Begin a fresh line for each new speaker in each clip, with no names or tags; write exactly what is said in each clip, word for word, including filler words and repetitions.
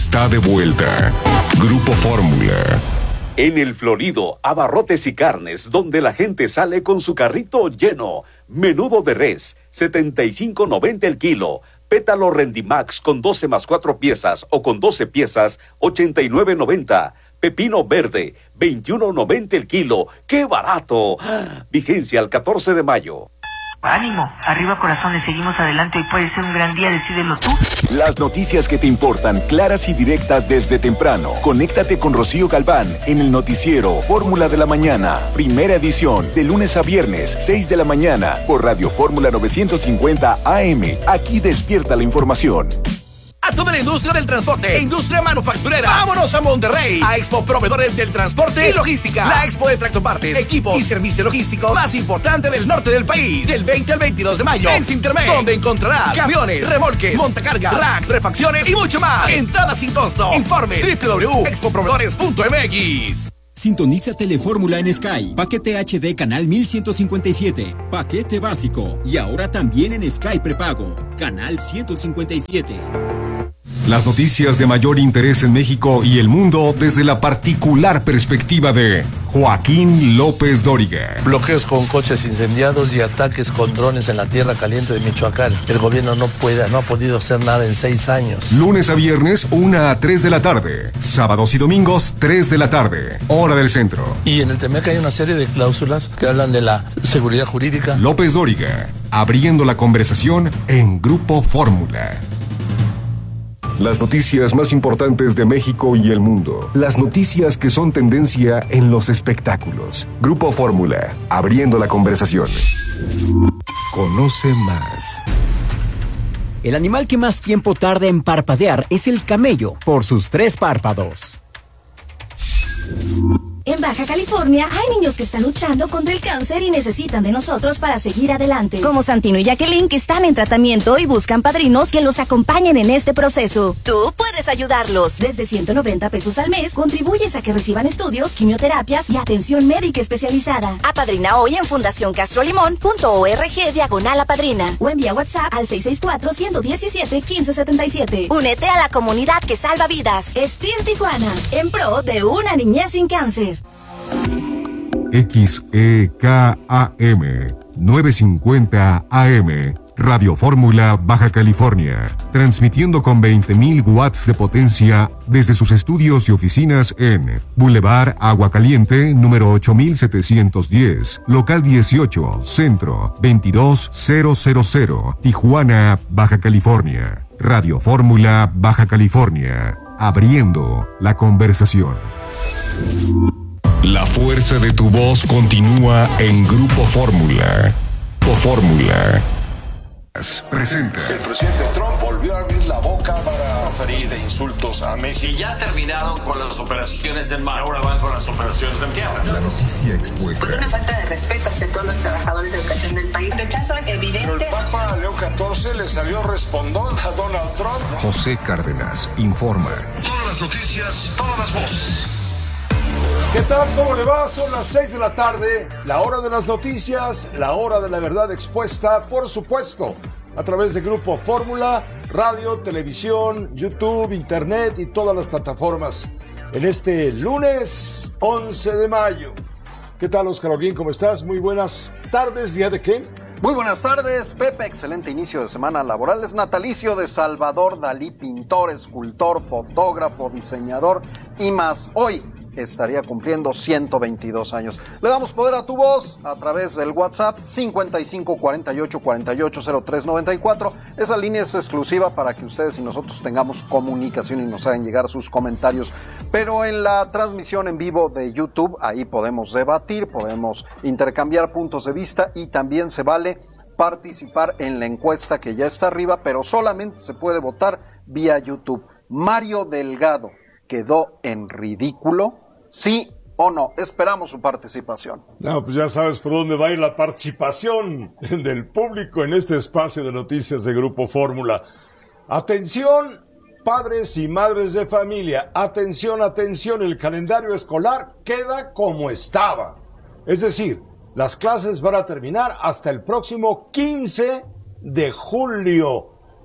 está de vuelta. Grupo Fórmula.
En el Florido, abarrotes y carnes, donde la gente sale con su carrito lleno. Menudo de res, setenta y cinco noventa el kilo. Pétalo Rendimax con doce más cuatro piezas o con doce piezas, ochenta y nueve noventa. Pepino verde, veintiuno noventa el kilo. ¡Qué barato! Vigencia al catorce de mayo.
Ánimo, arriba corazones, seguimos adelante, hoy puede ser un gran día, decídelo tú.
Las noticias que te importan, claras y directas desde temprano. Conéctate con Rocío Galván en el noticiero Fórmula de la Mañana, primera edición, de lunes a viernes, seis de la mañana, por Radio Fórmula novecientos cincuenta A M. Aquí despierta la información.
A toda la industria del transporte e industria manufacturera. ¡Vámonos a Monterrey! A Expo Proveedores del Transporte y Logística. La Expo de tractopartes, equipos y servicios logísticos más importante del norte del país. Del veinte al veintidós de mayo en Sintermex, donde encontrarás camiones, remolques, montacargas, racks, refacciones y mucho más. Entrada sin costo. Informes doble u doble u doble u punto expo proveedores punto m x.
Sintoniza Telefórmula en Sky. Paquete H D Canal mil ciento cincuenta y siete. Paquete básico. Y ahora también en Sky Prepago. Canal ciento cincuenta y siete.
Las noticias de mayor interés en México y el mundo desde la particular perspectiva de Joaquín López Dóriga.
Bloqueos con coches incendiados y ataques con drones en la tierra caliente de Michoacán. El gobierno no puede, no ha podido hacer nada en seis años.
Lunes a viernes, una a tres de la tarde. Sábados y domingos, tres de la tarde. Hora del centro.
Y en el Temec hay una serie de cláusulas que hablan de la seguridad jurídica.
López Dóriga, abriendo la conversación en Grupo Fórmula. Las noticias más importantes de México y el mundo. Las noticias que son tendencia en los espectáculos. Grupo Fórmula, abriendo la conversación. Conoce más.
El animal que más tiempo tarda en parpadear es el camello, por sus tres párpados.
En Baja California hay niños que están luchando contra el cáncer y necesitan de nosotros para seguir adelante. Como Santino y Jacqueline, que están en tratamiento y buscan padrinos que los acompañen en este proceso. Tú puedes ayudarlos. Desde ciento noventa pesos al mes, contribuyes a que reciban estudios, quimioterapias y atención médica especializada. Apadrina hoy en fundación castro limón punto org diagonal apadrina. O envía WhatsApp al seis seis cuatro, uno uno siete, uno cinco siete siete. Únete a la comunidad que salva vidas. Estir Tijuana, en pro de una niñez sin cáncer.
X E K A M novecientos cincuenta A M, Radio Fórmula Baja California, transmitiendo con veinte mil watts de potencia desde sus estudios y oficinas en Boulevard Agua Caliente, número ocho mil setecientos diez, local dieciocho, centro, veintidós mil, Tijuana, Baja California. Radio Fórmula Baja California, abriendo la conversación. La fuerza de tu voz continúa en Grupo Fórmula. Grupo Fórmula. Presenta.
El presidente Trump volvió a abrir la boca para proferir de insultos a México.
Y ya terminaron con las operaciones en mar, ahora van con las operaciones en tierra.
La noticia expuesta.
Pues una falta de respeto hacia todos los trabajadores de educación del país. El rechazo es evidente.
Pero el Papa Leo catorce le salió respondón a Donald Trump.
José Cárdenas informa.
Todas las noticias, todas las voces. ¿Qué tal? ¿Cómo le va? Son las seis de la tarde, la hora de las noticias, la hora de la verdad expuesta, por supuesto, a través de Grupo Fórmula, radio, televisión, YouTube, internet y todas las plataformas. En este lunes once de mayo. ¿Qué tal, Oscar Holguín? ¿Cómo estás? Muy buenas tardes. ¿Día de qué?
Muy buenas tardes, Pepe. Excelente inicio de semana laboral. Es natalicio de Salvador Dalí, pintor, escultor, fotógrafo, diseñador y más. Hoy estaría cumpliendo ciento veintidós años. Le damos poder a tu voz a través del WhatsApp cincuenta y cinco cuarenta y ocho cuarenta y ocho cero tres noventa y cuatro. Esa línea es exclusiva para que ustedes y nosotros tengamos comunicación y nos hagan llegar sus comentarios. Pero en la transmisión en vivo de YouTube, ahí podemos debatir, podemos intercambiar puntos de vista y también se vale participar en la encuesta que ya está arriba, pero solamente se puede votar vía YouTube. Mario Delgado quedó en ridículo, ¿sí o no? Esperamos su participación.
No, pues ya sabes por dónde va a ir la participación del público en este espacio de noticias de Grupo Fórmula. Atención, padres y madres de familia, atención, atención, el calendario escolar queda como estaba. Es decir, las clases van a terminar hasta el próximo quince de julio.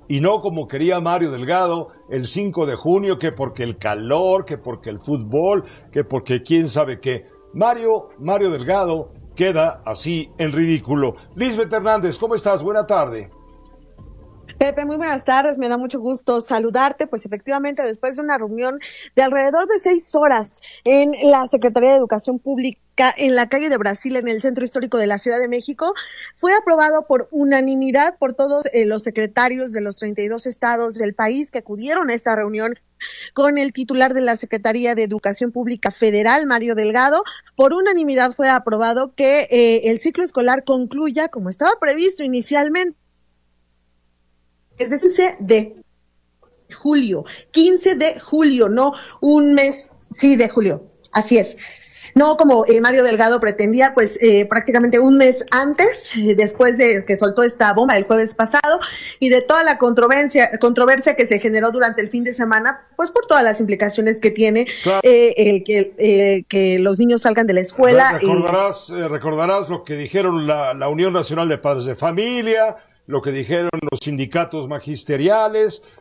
y no como quería Mario Delgado el cinco de junio, que porque el calor, que porque el fútbol, que porque quién sabe qué. Mario, Mario Delgado queda así en ridículo. Lisbeth Hernández, ¿cómo estás? Buena tarde.
Pepe, muy buenas tardes, me da mucho gusto saludarte, pues efectivamente después de una reunión de alrededor de seis horas en la Secretaría de Educación Pública en la calle de Brasil, en el Centro Histórico de la Ciudad de México, fue aprobado por unanimidad por todos eh, los secretarios de los treinta y dos estados del país que acudieron a esta reunión con el titular de la Secretaría de Educación Pública Federal, Mario Delgado. Por unanimidad fue aprobado que eh, el ciclo escolar concluya como estaba previsto inicialmente. Es decir, quince de julio, quince de julio, no un mes, sí, de julio, así es. No como eh, Mario Delgado pretendía, pues eh, prácticamente un mes antes, eh, después de que soltó esta bomba el jueves pasado, y de toda la controversia, controversia que se generó durante el fin de semana, pues por todas las implicaciones que tiene claro. eh, el que, eh, que los niños salgan de la escuela.
Recordarás, eh, recordarás lo que dijeron la, la Unión Nacional de Padres de Familia, lo que dijeron los sindicatos magisteriales,